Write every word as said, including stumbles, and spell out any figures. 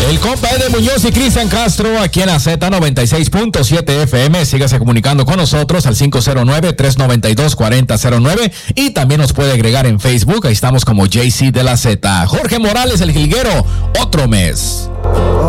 El compa Eder Muñoz y Cristian Castro aquí en la Z noventa y seis punto siete F M. Sígase comunicando con nosotros al cinco cero nueve, tres nueve dos, cuatro cero cero nueve y también nos puede agregar en Facebook. Ahí estamos como J C de la Z. Jorge Morales, el Jilguero, otro mes.